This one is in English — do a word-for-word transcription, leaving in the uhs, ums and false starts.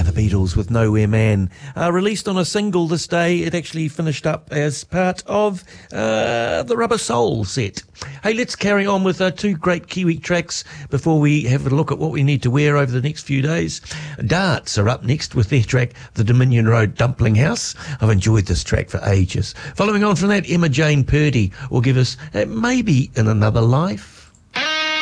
the Beatles with Nowhere Man. Uh, released on a single this day, it actually finished up as part of uh, the Rubber Soul set. Hey, let's carry on with uh, two great Kiwi tracks before we have a look at what we need to wear over the next few days. Darts are up next with their track, The Dominion Road Dumpling House. I've enjoyed this track for ages. Following on from that, Emma Jane Purdy will give us uh, Maybe in Another Life.